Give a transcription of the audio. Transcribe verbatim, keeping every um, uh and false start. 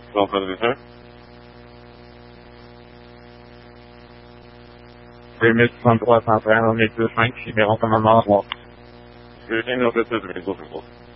L'emploi de vaisselle. deux mille soixante-trois cent vingt, un mille deux cent cinq, numéro commandement trois. Je vais essayer de l'emploi de vaisselle, je vais